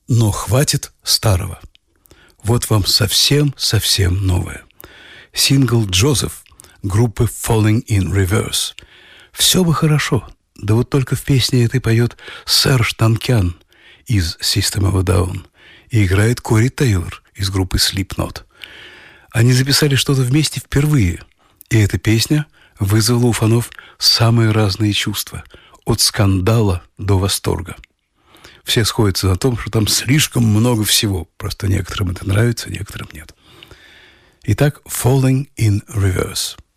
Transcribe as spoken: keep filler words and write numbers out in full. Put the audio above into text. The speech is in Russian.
Но хватит старого. Вот вам совсем-совсем новое. Сингл «Джозеф» группы Falling in Reverse. Все бы хорошо, да вот только в песне этой поет Серж Танкян из System of a Down и играет Кори Тейлор из группы Slipknot. Они записали что-то вместе впервые, и эта песня вызвала у фанов самые разные чувства, от скандала до восторга. Все сходятся на том, что там слишком много всего, просто некоторым это нравится, некоторым нет. Итак, Falling in Reverse.